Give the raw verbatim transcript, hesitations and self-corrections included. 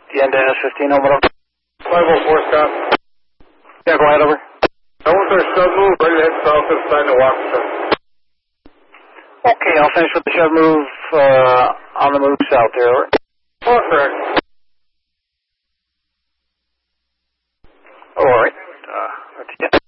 The end dash fifteen, over. five oh four, Scott. Yeah, go ahead, over. I want our sub move ready to head south and sign the walk truck. Okay, I'll finish with the shove move uh, on the move south there, over. Oh, correct. Oh, all right. Uh, that's it.